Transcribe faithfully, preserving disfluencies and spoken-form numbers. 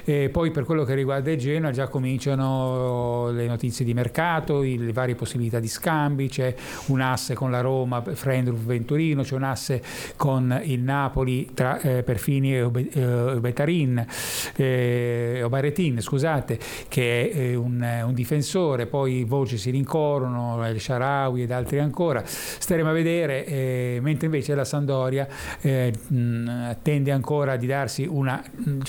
E poi per quello che riguarda il Genoa già cominciano le notizie di mercato, i, le varie possibilità di scambi, c'è un asse con la Roma, Frendruf Venturino, c'è un asse con il Napoli tra eh, Perfini e Obetarin, eh, Obaretin, scusate, che è eh, un, un difensore, poi voci si rincorrono, El Shaarawy ed altri ancora, staremo a vedere, eh, mentre invece la Sampdoria eh, mh, tende ancora di darsi una, diciamo,